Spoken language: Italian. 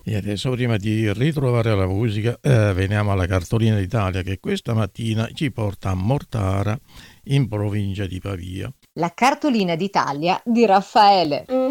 E adesso prima di ritrovare la musica, veniamo alla cartolina d'Italia che questa mattina ci porta a Mortara in provincia di Pavia. La cartolina d'Italia di Raffaele.